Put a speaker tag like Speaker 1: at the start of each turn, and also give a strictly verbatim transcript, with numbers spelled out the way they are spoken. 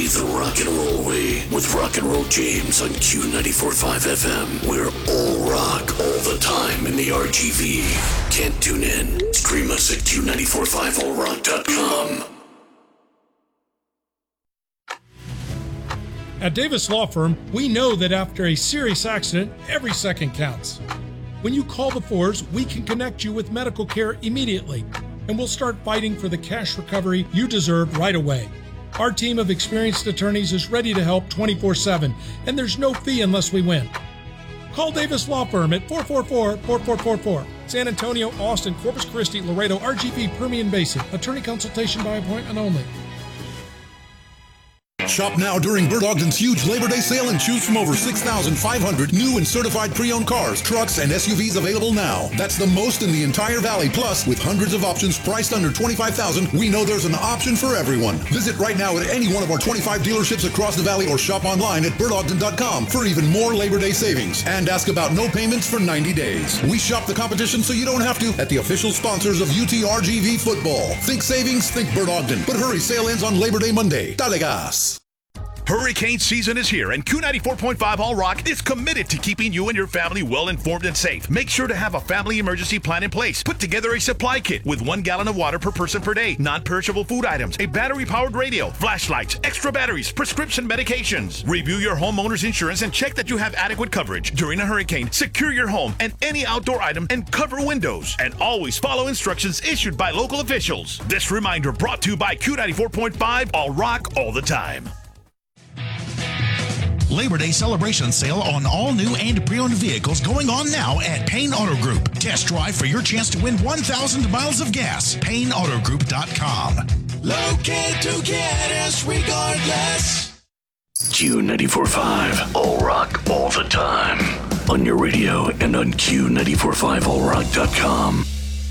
Speaker 1: the rock and roll way with Rock and Roll James on Q ninety-four point five F M. We're all rock all the time in the R G V. Can't tune in? Stream us at Q nine four five all rock dot com.
Speaker 2: At Davis Law Firm, we know that after a serious accident, every second counts. When you call the fours, we can connect you with medical care immediately, and we'll start fighting for the cash recovery you deserve right away. Our team of experienced attorneys is ready to help twenty-four seven, and there's no fee unless we win. Call Davis Law Firm at four four four, four four four four. San Antonio, Austin, Corpus Christi, Laredo, R G V, Permian Basin. Attorney consultation by appointment only.
Speaker 3: Shop now during Bert Ogden's huge Labor Day sale and choose from over six thousand five hundred new and certified pre-owned cars, trucks, and S U Vs available now. That's the most in the entire valley. Plus, with hundreds of options priced under twenty-five thousand dollars, we know there's an option for everyone. Visit right now at any one of our twenty-five dealerships across the valley or shop online at bert ogden dot com for even more Labor Day savings. And ask about no payments for ninety days. We shop the competition so you don't have to at the official sponsors of U T R G V football. Think savings, think Bert Ogden. But hurry, sale ends on Labor Day Monday. Dale gas.
Speaker 4: Hurricane season is here, and Q ninety-four point five All Rock is committed to keeping you and your family well informed and safe. Make sure to have a family emergency plan in place. Put together a supply kit with one gallon of water per person per day, non-perishable food items, a battery-powered radio, flashlights, extra batteries, prescription medications. Review your homeowner's insurance and check that you have adequate coverage. During a hurricane, secure your home and any outdoor item and cover windows. And always follow instructions issued by local officials. This reminder brought to you by Q ninety-four point five All Rock all the time.
Speaker 5: Labor Day celebration sale on all new and pre-owned vehicles going on now at Payne Auto Group. Test drive for your chance to win one thousand miles of gas. Payne Auto Group dot com.
Speaker 6: Locate to get us regardless.
Speaker 1: Q ninety-four point five All Rock all the time. On your radio and on Q ninety-four point five all rock dot com.